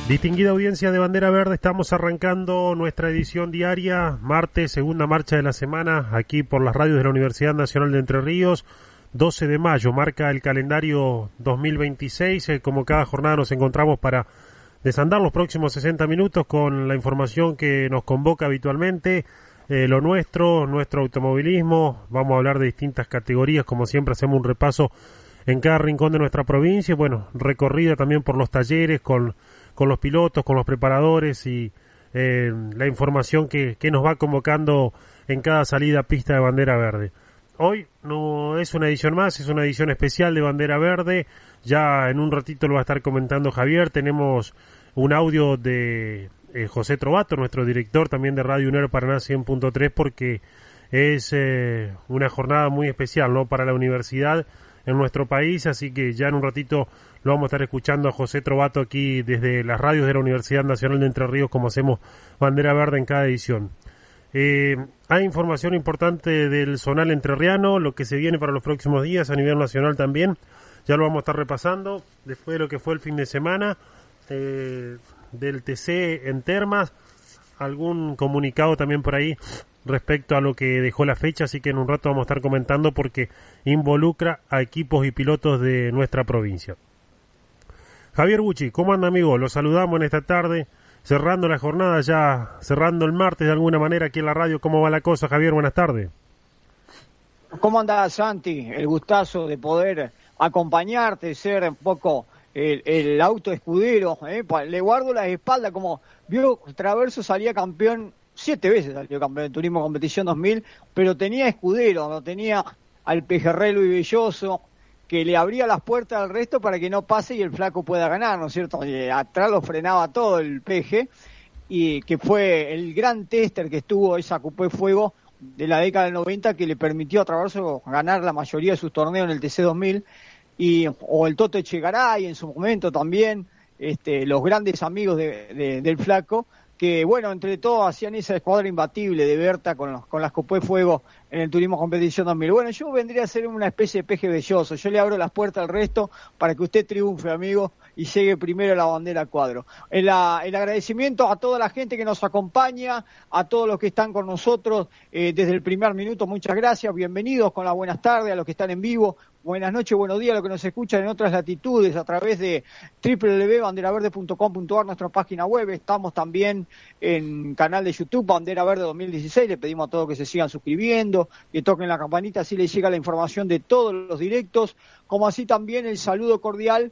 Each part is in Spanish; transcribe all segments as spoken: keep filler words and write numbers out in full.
Distinguida audiencia de Bandera Verde, estamos arrancando nuestra edición diaria, martes, segunda marcha de la semana, aquí por las radios de la Universidad Nacional de Entre Ríos, doce de mayo, marca el calendario dos mil veintiséis, eh, como cada jornada nos encontramos para desandar los próximos sesenta minutos con la información que nos convoca habitualmente, eh, lo nuestro, nuestro automovilismo, vamos a hablar de distintas categorías, como siempre hacemos un repaso en cada rincón de nuestra provincia, bueno, recorrida también por los talleres, con con los pilotos, con los preparadores y eh, la información que, que nos va convocando en cada salida a pista de Bandera Verde. Hoy no es una edición más, es una edición especial de Bandera Verde, ya en un ratito lo va a estar comentando Javier, tenemos un audio de eh, José Trovato, nuestro director también de Radio UNER Paraná cien punto tres, porque es eh, una jornada muy especial, ¿no?, para la universidad en nuestro país, así que ya en un ratito lo vamos a estar escuchando a José Trovato aquí desde las radios de la Universidad Nacional de Entre Ríos, como hacemos Bandera Verde en cada edición. Eh, hay información importante del zonal entrerriano, lo que se viene para los próximos días a nivel nacional también, ya lo vamos a estar repasando, después de lo que fue el fin de semana, eh, del T C en Termas, algún comunicado también por ahí respecto a lo que dejó la fecha, así que en un rato vamos a estar comentando porque involucra a equipos y pilotos de nuestra provincia. Javier Bucci, ¿cómo anda, amigo? Lo saludamos en esta tarde, cerrando la jornada ya, cerrando el martes de alguna manera aquí en la radio. ¿Cómo va la cosa, Javier? Buenas tardes. ¿Cómo andás, Santi? El gustazo de poder acompañarte, ser un poco el, el auto escudero, ¿eh? Le guardo la espalda, como vio, Traverso salía campeón, siete veces salió campeón de turismo competición dos mil, pero tenía escudero, no tenía al pejerrelo y Belloso, que le abría las puertas al resto para que no pase y el flaco pueda ganar, ¿no es cierto? Y atrás lo frenaba todo el peje, y que fue el gran tester que estuvo esa Coupé Fuego de la década del noventa, que le permitió a Traverso ganar la mayoría de sus torneos en el T C dos mil, y o el Toto Echegaray en su momento también, este, los grandes amigos de, de, del flaco, que bueno, entre todos hacían esa escuadra imbatible de Berta con, los, con las Coupé Fuego en el Turismo Competición dos mil. Bueno, yo vendría a ser una especie de peje Belloso, yo le abro las puertas al resto para que usted triunfe, amigo, y llegue primero la bandera a cuadro. El, el agradecimiento a toda la gente que nos acompaña, a todos los que están con nosotros eh, desde el primer minuto, muchas gracias, bienvenidos con las buenas tardes a los que están en vivo, buenas noches, buenos días a los que nos escuchan en otras latitudes a través de doble u doble u doble u punto bandera verde punto com punto a r, nuestra página web. Estamos también en canal de YouTube Bandera Verde dos mil dieciséis, le pedimos a todos que se sigan suscribiendo, que toquen la campanita, así les llega la información de todos los directos, como así también el saludo cordial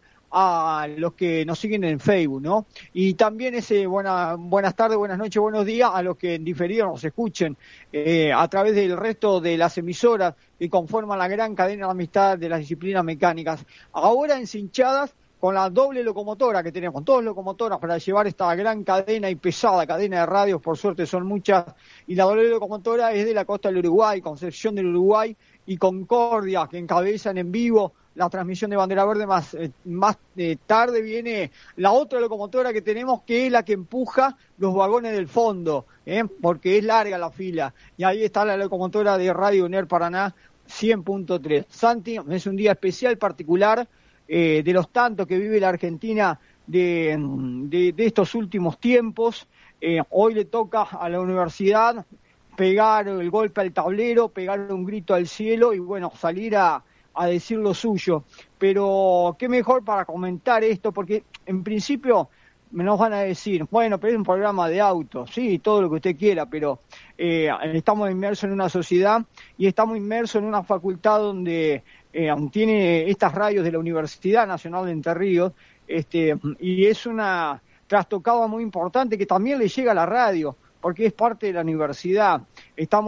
a los que nos siguen en Facebook, ¿no? Y también ese buena, buenas tardes, buenas noches, buenos días a los que en diferido nos escuchen eh, a través del resto de las emisoras que conforman la gran cadena de amistad de las disciplinas mecánicas. Ahora encinchadas con la doble locomotora que tenemos, dos locomotoras para llevar esta gran cadena y pesada cadena de radios, por suerte son muchas, y la doble locomotora es de la costa del Uruguay, Concepción del Uruguay y Concordia, que encabezan en vivo la transmisión de Bandera Verde. Más, eh, más eh, tarde viene la otra locomotora que tenemos, que es la que empuja los vagones del fondo, ¿eh? Porque es larga la fila, y ahí está la locomotora de Radio UNER Paraná cien punto tres. Santi, es un día especial, particular, eh, de los tantos que vive la Argentina de, de, de estos últimos tiempos. Eh, hoy le toca a la universidad pegar el golpe al tablero, pegar un grito al cielo y bueno, salir a a decir lo suyo, pero qué mejor para comentar esto, porque en principio nos van a decir, bueno, pero es un programa de autos, sí, todo lo que usted quiera, pero eh, estamos inmersos en una sociedad y estamos inmersos en una facultad donde eh, tiene estas radios de la Universidad Nacional de Entre Ríos, este, y es una trastocada muy importante que también le llega a la radio, porque es parte de la universidad. Estamos